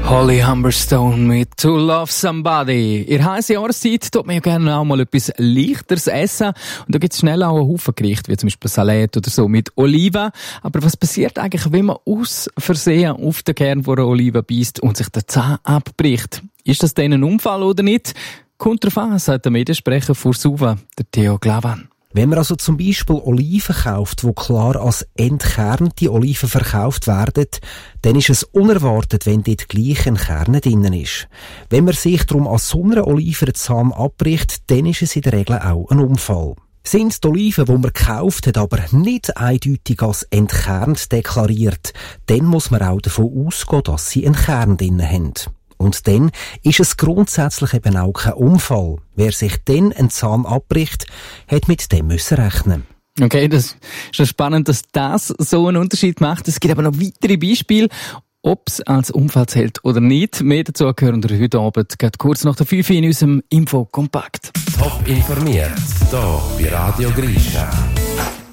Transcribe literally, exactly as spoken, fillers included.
Holly Humberstone mit To Love Somebody. In der heißen Jahreszeit tut man ja gerne auch mal etwas Leichteres essen. Und da gibt es schnell auch einen Haufen Gerichte, wie zum Beispiel Salat oder so mit Oliven. Aber was passiert eigentlich, wenn man aus Versehen auf den Kern von einer Olive beißt und sich der Zahn abbricht? Ist das dann ein Unfall oder nicht? Kommt drauf an, sagt der Mediensprecher von Suva, der Theo Glavan. Wenn man also zum Beispiel Oliven kauft, die klar als entkernte Oliven verkauft werden, dann ist es unerwartet, wenn dort gleich ein Kern drin ist. Wenn man sich darum an so einer Olive den Zahn abbricht, dann ist es in der Regel auch ein Unfall. Sind die Oliven, die man gekauft hat, aber nicht eindeutig als entkernt deklariert, dann muss man auch davon ausgehen, dass sie einen Kern drin haben. Und dann ist es grundsätzlich eben auch kein Unfall. Wer sich dann einen Zahn abbricht, hat mit dem müssen rechnen. Okay, das ist schon spannend, dass das so einen Unterschied macht. Es gibt aber noch weitere Beispiele, ob es als Unfall zählt oder nicht. Mehr dazu hören wir heute Abend, geht kurz nach der fünf in unserem Info-Kompakt. Top informiert, hier bei Radio Grisha.